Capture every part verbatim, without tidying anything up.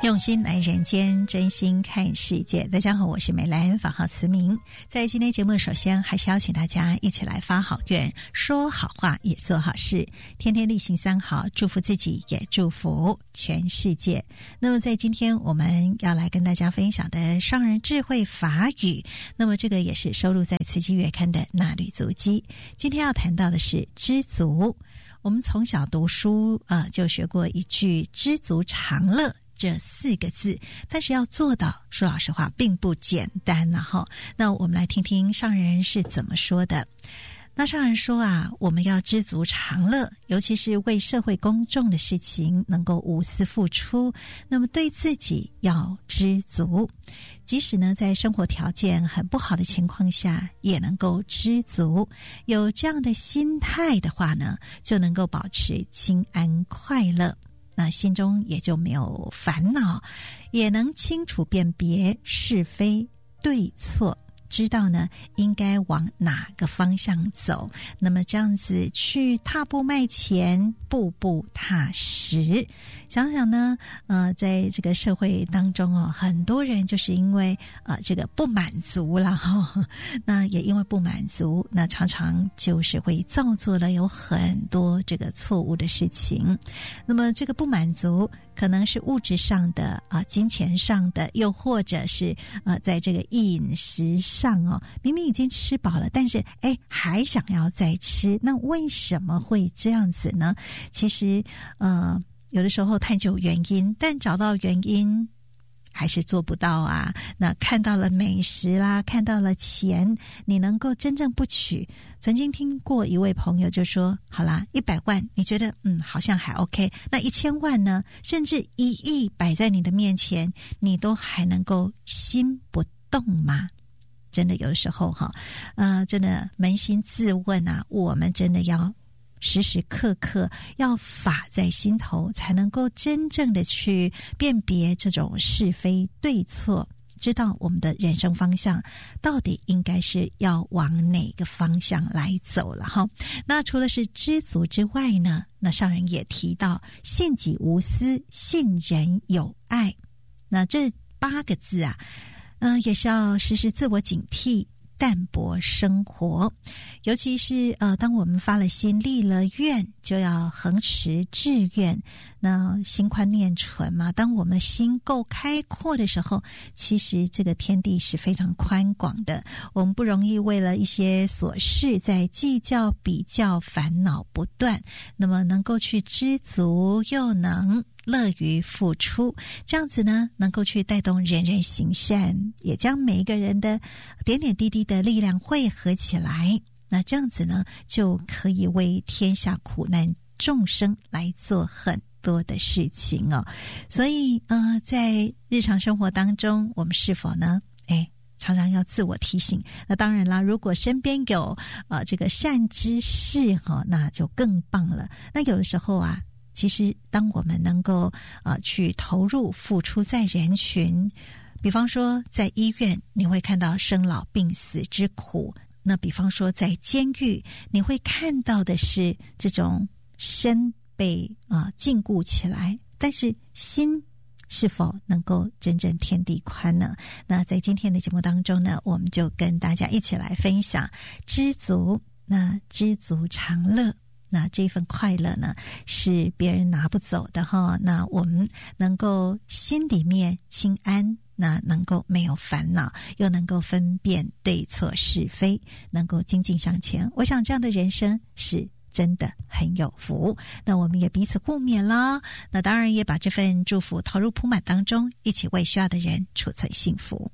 用心来人间，真心看世界。大家好，我是美兰，法号慈明。在今天节目，首先还是邀请大家一起来发好愿，说好话，也做好事，天天例行三好，祝福自己，也祝福全世界。那么在今天我们要来跟大家分享的商人智慧法语，那么这个也是收录在慈济月刊的那履足迹。今天要谈到的是知足。我们从小读书呃，就学过一句知足常乐这四个字，但是要做到，说老实话并不简单啊哈。那我们来听听上人是怎么说的。那上人说啊，我们要知足常乐，尤其是为社会公众的事情能够无私付出，那么对自己要知足，即使呢在生活条件很不好的情况下也能够知足。有这样的心态的话呢，就能够保持心安快乐，那心中也就没有烦恼，也能清楚辨别是非对错，知道呢应该往哪个方向走，那么这样子去踏步迈前，步步踏实。想想呢呃，在这个社会当中哦，很多人就是因为呃这个不满足啦哈，那也因为不满足，那常常就是会造作了有很多这个错误的事情。那么这个不满足可能是物质上的啊、呃，金钱上的，又或者是呃在这个饮食上哦，明明已经吃饱了，但是哎还想要再吃，那为什么会这样子呢？其实呃有的时候探究原因，但找到原因还是做不到啊。那看到了美食啦，看到了钱，你能够真正不取。曾经听过一位朋友就说，好啦，一百万你觉得嗯好像还 OK， 那一千万呢，甚至一亿摆在你的面前，你都还能够心不动吗？真的有的时候哈，呃，真的扪心自问啊，我们真的要时时刻刻要法在心头，才能够真正的去辨别这种是非对错，知道我们的人生方向到底应该是要往哪个方向来走了哈。那除了是知足之外呢，那上人也提到信己无私，信人有爱。那这八个字啊呃，也是要时时自我警惕，淡泊生活。尤其是呃，当我们发了心立了愿，就要恒持志愿。那心宽念纯嘛，当我们心够开阔的时候，其实这个天地是非常宽广的。我们不容易为了一些琐事在计较比较，烦恼不断，那么能够去知足，又能乐于付出，这样子呢能够去带动人人行善，也将每一个人的点点滴滴的力量汇合起来，那这样子呢就可以为天下苦难众生来做很多的事情哦。所以呃，在日常生活当中，我们是否呢哎常常要自我提醒。那当然啦，如果身边有呃这个善知识哈、哦，那就更棒了。那有的时候啊，其实当我们能够呃去投入付出在人群，比方说在医院你会看到生老病死之苦，那比方说在监狱你会看到的是这种身被啊、呃、禁锢起来，但是心是否能够真正天地宽呢？那在今天的节目当中呢，我们就跟大家一起来分享知足。那知足常乐，那这份快乐呢是别人拿不走的哈。那我们能够心里面清安，那能够没有烦恼，又能够分辨对错是非，能够精进向前，我想这样的人生是真的很有福。那我们也彼此互勉啦，那当然也把这份祝福投入铺满当中，一起为需要的人储存幸福。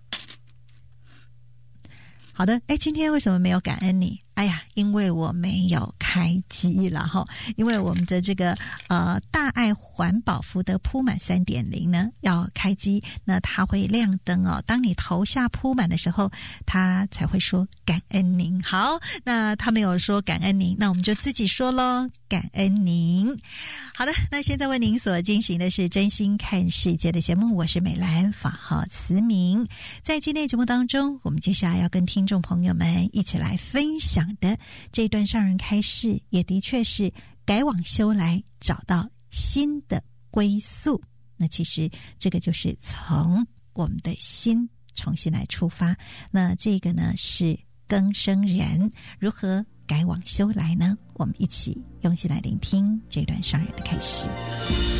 好的，哎，今天为什么没有感恩你？哎呀，因为我没有开机了哈，因为我们的这个呃大爱环保福德铺满 三点零 呢要开机，那它会亮灯哦，当你投下铺满的时候，它才会说感恩您。好，那他没有说感恩您，那我们就自己说咯，感恩您。好的，那现在为您所进行的是真心看世界的节目，我是美兰，法号慈明。在今天的节目当中，我们接下来要跟听众朋友们一起来分享的这一段上人开示，也的确是改往修来找到新的归宿。 那其实这个就是从我们的心重新来出发。那这个呢是更生人如何改往修来呢？我们一起用心来聆听这段上人的开始。